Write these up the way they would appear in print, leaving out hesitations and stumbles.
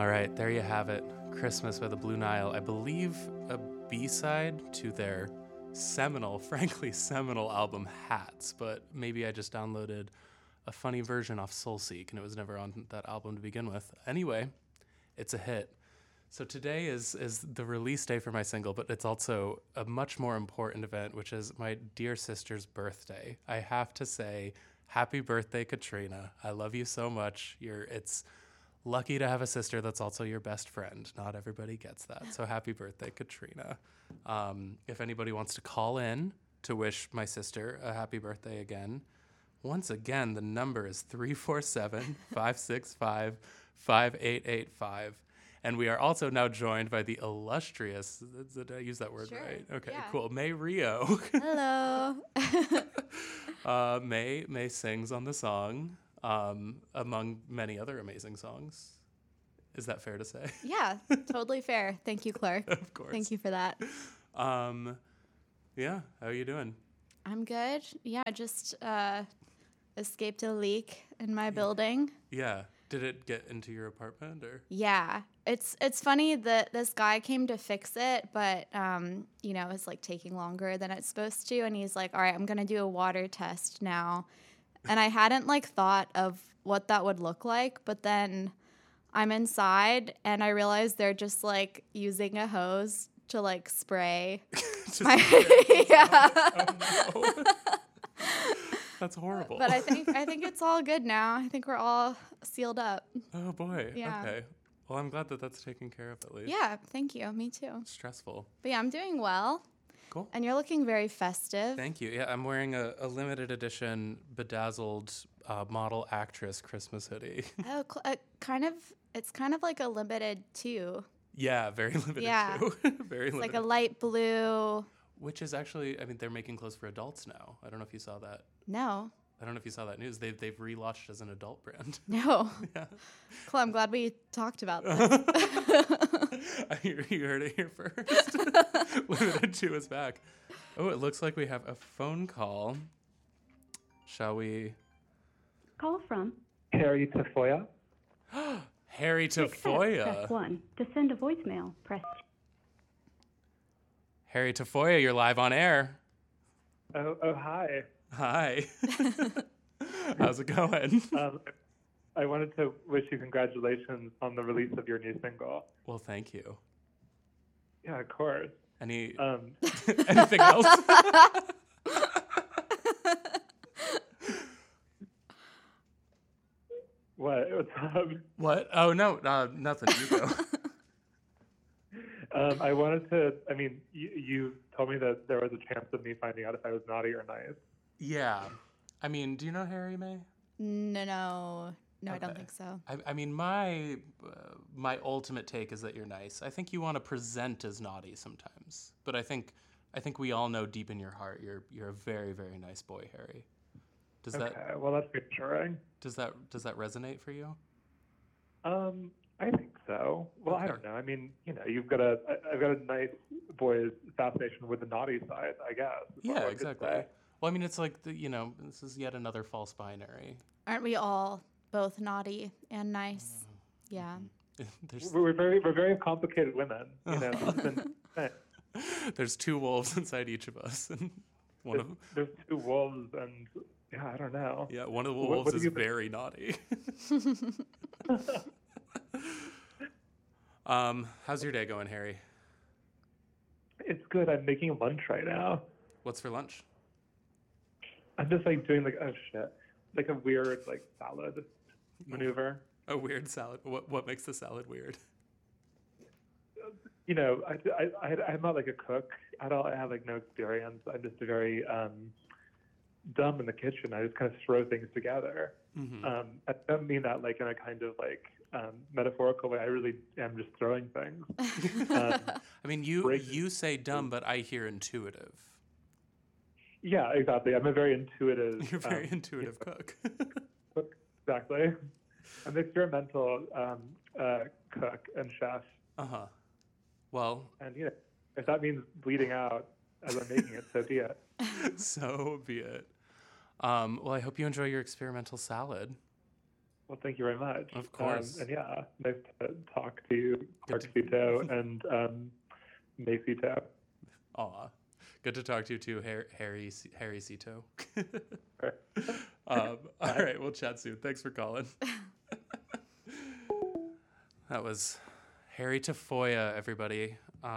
All right, there you have it. Christmas by the Blue Nile. I believe a B-side to their frankly seminal album Hats, but maybe I just downloaded a funny version off Soulseek and it was never on that album to begin with. Anyway, it's a hit. So today is the release day for my single, but it's also a much more important event, which is my dear sister's birthday. I have to say, happy birthday, Katrina. I love you so much. It's lucky to have a sister that's also your best friend. Not everybody gets that. So happy birthday, Katrina. If anybody wants to call in to wish my sister a happy birthday again, once again, the number is 347-565-5885. And we are also now joined by the illustrious, did I use that word right? Okay, yeah. Cool. May Rio. Hello. May sings on the song, among many other amazing songs. Is that fair to say? Yeah, totally fair. Thank you, Clark. Of course. Thank you for that. Yeah, how are you doing? I'm good. Yeah, I just escaped a leak in my building. Yeah. Did it get into your apartment or? Yeah. It's funny that this guy came to fix it, but it's like taking longer than it's supposed to. And he's like, all right, I'm going to do a water test now. And I hadn't thought of what that would look like. But then I'm inside and I realized they're just using a hose to spray. Yeah. Oh, no. That's horrible. But I think it's all good now. I think we're all sealed up. Oh boy. Yeah. Okay. Well, I'm glad that that's taken care of at least. Yeah, thank you. Me too. Stressful. But yeah, I'm doing well. Cool. And you're looking very festive. Thank you. Yeah, I'm wearing a limited edition bedazzled model actress Christmas hoodie. Oh, it's kind of like a limited too. Yeah, very limited too. Very limited. Like a light blue. Which is actually, they're making clothes for adults now. I don't know if you saw that. No. I don't know if you saw that news. They've relaunched as an adult brand. No. Yeah. Cool. I'm glad we talked about this. You heard it here first. Limited 2 is back. Oh, it looks like we have a phone call. Shall we? Call from Harry Tafoya. Harry To accept, Tafoya. press 1. To send a voicemail, press 2. Harry Tafoya, you're live on air. Oh, hi. Hi. How's it going? I wanted to wish you congratulations on the release of your new single. Well, thank you. Yeah, of course. Anything else? What? What's up? What? Oh, no, nothing. You go. I wanted to, you told me that there was a chance of me finding out if I was naughty or nice. Yeah. Do you know Harry May? No, okay. I don't think so. My ultimate take is that you're nice. I think you want to present as naughty sometimes, but I think we all know deep in your heart you're a very, very nice boy, Harry. Well, that's reassuring. Does that resonate for you? I think so. Well, Okay. I don't know. I've got a nice boy's fascination with the naughty side, I guess. Yeah, exactly. Well, it's like this is yet another false binary. Aren't we all both naughty and nice? Yeah. We're very complicated women. There's 2 wolves inside each of us, and there's 2 wolves, and yeah, I don't know. Yeah, one of the wolves is very naughty. How's your day going, Harry? It's good. I'm making lunch right now. What's for lunch? I'm just doing a weird salad maneuver. A weird salad. What makes the salad weird? I'm not a cook at all. I have no experience. I'm just very dumb in the kitchen. I just kind of throw things together. Mm-hmm. I don't mean that in a kind of metaphorical way. I really am just throwing things. You say dumb, but I hear intuitive. Yeah, exactly. I'm a very intuitive. You're a very intuitive cook. Exactly. I'm an experimental cook and chef. Uh-huh. Well. And if that means bleeding out as I'm making it, so be it. So be it. Well, I hope you enjoy your experimental salad. Well, thank you very much. Of course. And yeah, nice to talk to you, Good Clark Cito and Macy Toe. Aw. Good to talk to you too, Harry Cito. Right. All right, we'll chat soon. Thanks for calling. That was Harry Tafoya, everybody.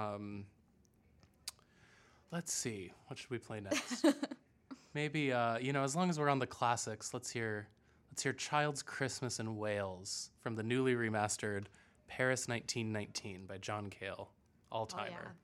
Let's see. What should we play next? Maybe, as long as we're on the classics, let's hear Child's Christmas in Wales from the newly remastered Paris 1919 by John Cale. All-timer. Oh, yeah.